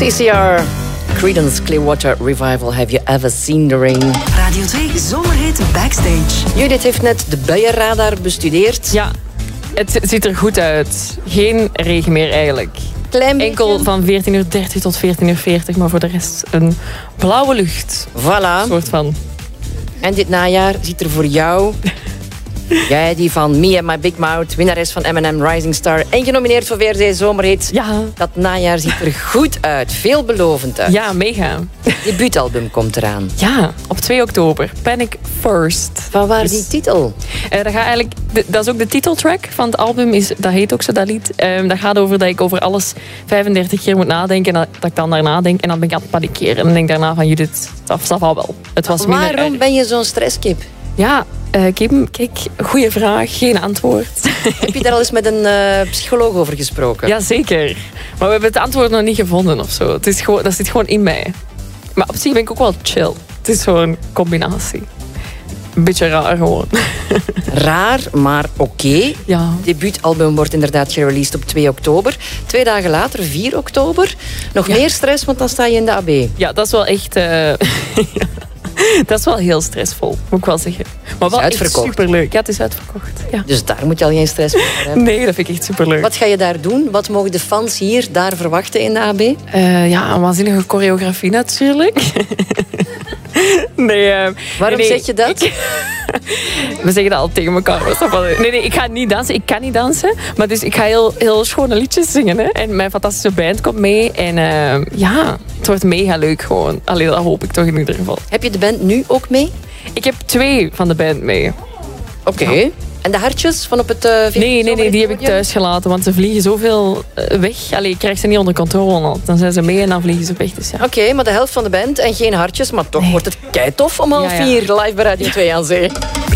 CCR, Creedence Clearwater Revival, Have You Ever Seen the Rain? Radio 2 Zomerhit Backstage. Judith heeft net de buienradar bestudeerd. Ja, het ziet er goed uit. Geen regen meer eigenlijk. Klein beetje. Enkel van 14:30 tot 14:40, maar voor de rest een blauwe lucht. Voilà. Soort van. En dit najaar ziet er voor jou... Jij die van Me and My Big Mouth, winnares van M&M Rising Star en genomineerd voor VRT Zomerhit. Ja. Dat najaar ziet er goed uit, veelbelovend uit. Ja, mega. Debuutalbum komt eraan. Ja, op 2 oktober. Panic First. Van waar die titel? Dat gaat eigenlijk, dat is ook de titeltrack van het album. Dat heet ook zo, dat lied. Dat gaat over dat ik over alles 35 keer moet nadenken. En dat ik dan daarna denk. En dan ben ik aan het panikeren. En dan denk ik daarna van, Judith, dat zal wel. Het was minder Waarom ben je zo'n stresskip? Ja, Kim, kijk, goede vraag, geen antwoord. Heb je daar al eens met een psycholoog over gesproken? Jazeker. Maar we hebben het antwoord nog niet gevonden of zo. Het is gewoon, dat zit gewoon in mij. Maar op zich ben ik ook wel chill. Het is zo'n combinatie. Een beetje raar gewoon. Raar, maar oké. Ja. Het debuutalbum wordt inderdaad gereleased op 2 oktober. 2 dagen later, 4 oktober. Nog meer stress, want dan sta je in de AB. Ja, dat is wel echt... Dat is wel heel stressvol, moet ik wel zeggen. Maar wel echt superleuk. Ja, het is uitverkocht. Ja. Dus daar moet je al geen stress mee hebben. Nee, dat vind ik echt superleuk. Wat ga je daar doen? Wat mogen de fans hier, daar verwachten in de AB? Ja, een waanzinnige choreografie natuurlijk. Nee, waarom zeg je dat? We zeggen dat al tegen elkaar. Nee, ik ga niet dansen. Ik kan niet dansen. Maar dus ik ga heel schone liedjes zingen. Hè. En mijn fantastische band komt mee. En ja, het wordt mega leuk gewoon. Allee, dat hoop ik toch in ieder geval. Heb je de band nu ook mee? Ik heb 2 van de band mee. Oké. Ja. En de hartjes van op het Nee, die heb ik thuis gelaten. Want ze vliegen zoveel weg. Allee, ik krijg ze niet onder controle. Dan zijn ze mee en dan vliegen ze weg. Dus ja. Oké, maar de helft van de band en geen hartjes. Maar toch wordt het keitof om 3:30 live bij Radio 2 aan Zee.